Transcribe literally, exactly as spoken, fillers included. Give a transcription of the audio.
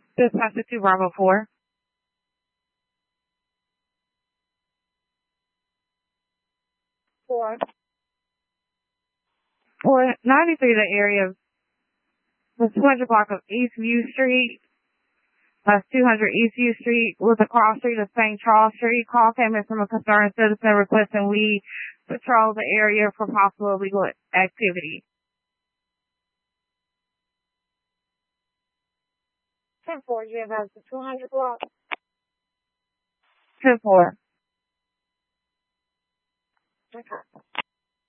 Dispatcher to Bravo four. Four. Or ninety-three, the area of the two hundred block of East View Street. That's two hundred East View Street with a cross street of Saint Charles Street. Call came in from a concerned citizen requesting we patrol the area for possible illegal activity. ten four, you have the two hundred block. ten four. Okay.